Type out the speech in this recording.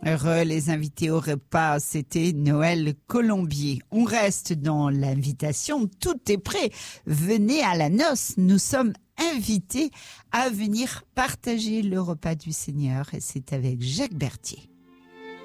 Heureux les invités au repas, c'était Noël Colombier. On reste dans l'invitation, tout est prêt. Venez à la noce, nous sommes invités à venir partager le repas du Seigneur et c'est avec Jacques Berthier.